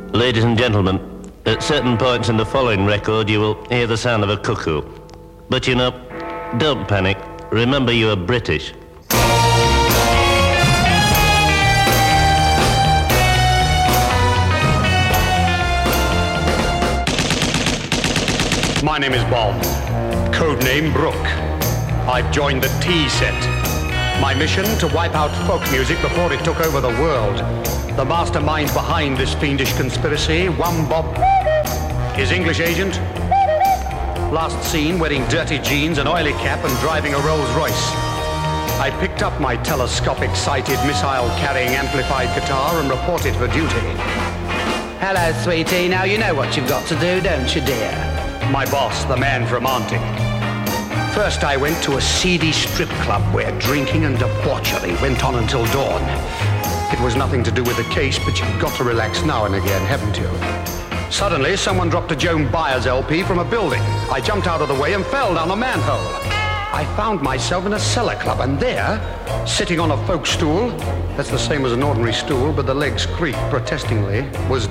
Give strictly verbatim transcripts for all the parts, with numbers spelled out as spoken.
Ladies and gentlemen, at certain points in the following record you will hear the sound of a cuckoo. But you know, don't panic. Remember you are British. My name is Bond, codename Brooke. I've joined the T-Set. My mission, to wipe out folk music before it took over the world. The mastermind behind this fiendish conspiracy, one Bob, his English agent, last seen wearing dirty jeans, an oily cap and driving a Rolls Royce. I picked up my telescopic-sighted missile-carrying amplified guitar and reported for duty. Hello, sweetie. Now you know what you've got to do, don't you, dear? My boss, the man from Auntie. First I went to a seedy strip club where drinking and debauchery went on until dawn. It was nothing to do with the case, but you've got to relax now and again, haven't you? Suddenly, someone dropped a Joan Baez L P from a building. I jumped out of the way and fell down a manhole. I found myself in a cellar club, and there, sitting on a folk stool, that's the same as an ordinary stool, but the legs creaked protestingly, was...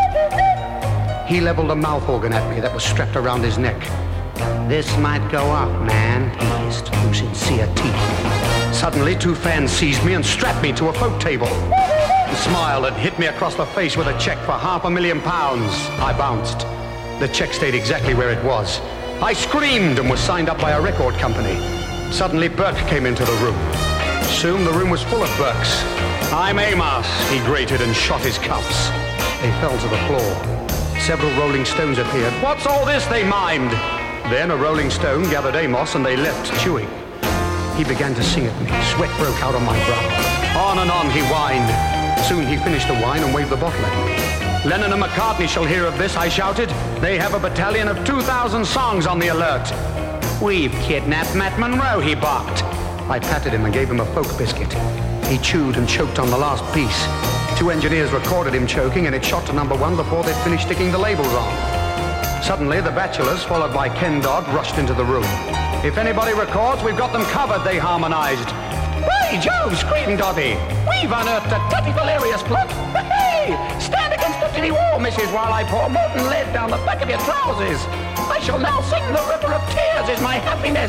He leveled a mouth organ at me that was strapped around his neck. "This might go off, man," he hissed through sincere teeth. Suddenly, two fans seized me and strapped me to a folk table. He smiled and hit me across the face with a check for half a million pounds. I bounced. The check stayed exactly where it was. I screamed and was signed up by a record company. Suddenly, Burke came into the room. Soon, the room was full of Burkes. "I'm Amos," he grated and shot his cuffs. They fell to the floor. Several Rolling Stones appeared. "What's all this?" they mimed. Then a Rolling Stone gathered Amos and they left chewing. He began to sing at me. Sweat broke out on my brow. On and on he whined. Soon he finished the wine and waved the bottle at me. "Lennon and McCartney shall hear of this," I shouted. "They have a battalion of two thousand songs on the alert." "We've kidnapped Matt Monroe," he barked. I patted him and gave him a folk biscuit. He chewed and choked on the last piece. Two engineers recorded him choking, and it shot to number one before they'd finished sticking the labels on. Suddenly, the Bachelors, followed by Ken Dodd, rushed into the room. "If anybody records, we've got them covered," they harmonized. "By Jove!" screamed Doddy. "We've unearthed a tutty hilarious plot. Hey! Stand against the tinny wall, missus, while I pour molten lead down the back of your trousers. I shall now sing the river of tears is my happiness."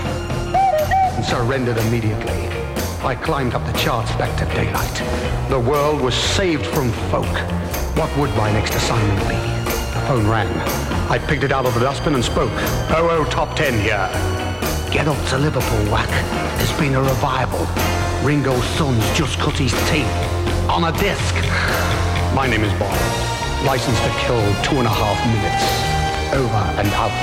And surrendered immediately. I climbed up the charts back to daylight. The world was saved from folk. What would my next assignment be? The phone rang. I picked it out of the dustbin and spoke. "Oh, oh, top ten here." "Get up to Liverpool, Whack. There's been a revival. Ringo's son's just cut his teeth. On a disc." My name is Bob. License to kill two and a half minutes. Over and out.